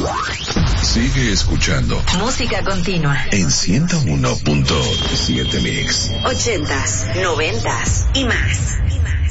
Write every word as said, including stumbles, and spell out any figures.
Sigue escuchando música continua en ciento uno punto siete Mix. Ochentas, noventas y más. Y más.